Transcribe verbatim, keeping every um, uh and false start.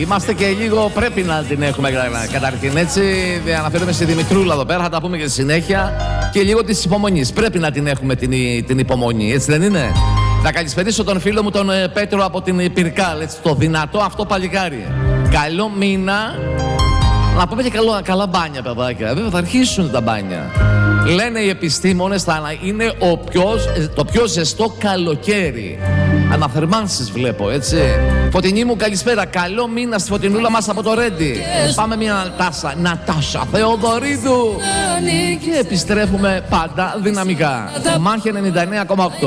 Είμαστε και λίγο, πρέπει να την έχουμε καταρχήν, έτσι. Αναφέρομαι στη Δημητρούλα εδώ πέρα, θα τα πούμε και στη συνέχεια. Και λίγο της υπομονής. Πρέπει να την έχουμε την, την υπομονή, έτσι δεν είναι? Να καλησπερίσω τον φίλο μου τον ε, Πέτρο από την Πυρκάλ, έτσι, το δυνατό αυτό παλικάρι. Καλό μήνα. Να πούμε και καλό, καλά μπάνια, παιδάκια. Βέβαια θα αρχίσουν τα μπάνια. Λένε οι επιστήμονες θα είναι ο πιο, το πιο ζεστό καλοκαίρι. Αναθερμάνσεις βλέπω, έτσι. Φωτεινή μου, καλησπέρα. Καλό μήνα στη Φωτεινούλα μας από το Ρέντι. Πάμε μια Νατάσα, Νατάσα Θεοδωρίδου. Και επιστρέφουμε πάντα δυναμικά. Μάχη ενενήντα εννέα κόμμα οκτώ.